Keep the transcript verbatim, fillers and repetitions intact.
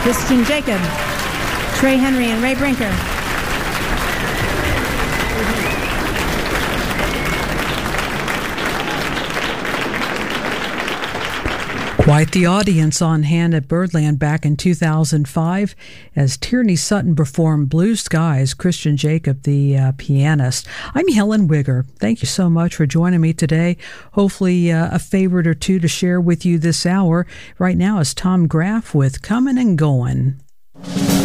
Christian Jacob, Trey Henry, and Ray Brinker. Quite the audience on hand at Birdland back in two thousand five as Tierney Sutton performed Blue Skies, Christian Jacob, the uh, pianist. I'm Helen Wigger. Thank you so much for joining me today. Hopefully uh, a favorite or two to share with you this hour. Right now is Tom Graff with Coming and Going.